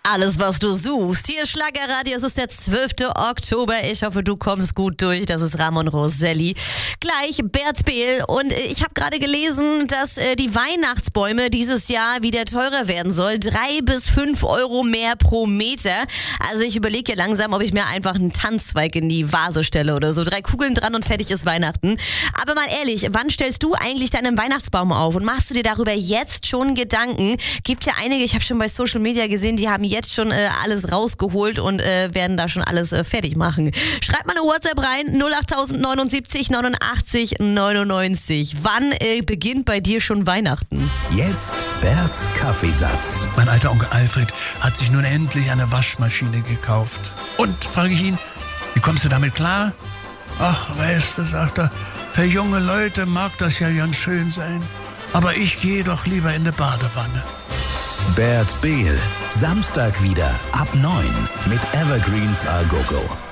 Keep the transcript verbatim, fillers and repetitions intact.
Alles, was du suchst. Hier ist Schlagerradio, es ist der zwölfte Oktober. Ich hoffe, du kommst gut durch. Das ist Ramon Roselli. Gleich Bert Behl. Und ich habe gerade gelesen, dass äh, die Weihnachtsbäume dieses Jahr wieder teurer werden soll. Drei bis fünf Euro mehr pro Meter. Also ich überlege ja langsam, ob ich mir einfach einen Tanzzweig in die Vase stelle oder so. Drei Kugeln dran und fertig ist Weihnachten. Aber mal ehrlich, wann stellst du eigentlich deinen Weihnachtsbaum auf? Und machst du dir darüber jetzt schon Gedanken? Gibt ja einige, ich habe schon bei Social Media gesehen, die haben jetzt schon äh, alles rausgeholt und äh, werden da schon alles äh, fertig machen. Schreibt mal eine WhatsApp rein, null acht neun sieben neunundachtzig neunundneunzig. Wann äh, beginnt bei dir schon Weihnachten? Jetzt Berts Kaffeesatz. Mein alter Onkel Alfred hat sich nun endlich eine Waschmaschine gekauft. Und, frage ich ihn, wie kommst du damit klar? Ach, weißt du, sagt er, für junge Leute mag das ja ganz schön sein. Aber ich gehe doch lieber in eine Badewanne. Bert Behl, Samstag wieder ab neun mit Evergreens A Go Go.